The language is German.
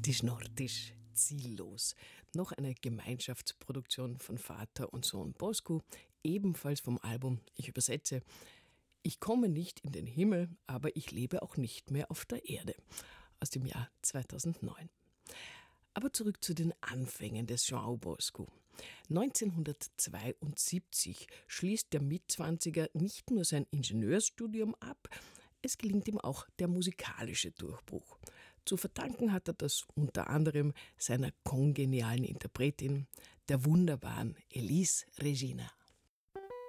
Die Nordisch ziellos. Noch eine Gemeinschaftsproduktion von Vater und Sohn Bosco, ebenfalls vom Album, ich übersetze, Ich komme nicht in den Himmel, aber ich lebe auch nicht mehr auf der Erde, aus dem Jahr 2009. Aber zurück zu den Anfängen des João Bosco. 1972 schließt der Mitzwanziger nicht nur sein Ingenieursstudium ab, es gelingt ihm auch der musikalische Durchbruch. Zu verdanken hat er das unter anderem seiner kongenialen Interpretin, der wunderbaren Elis Regina.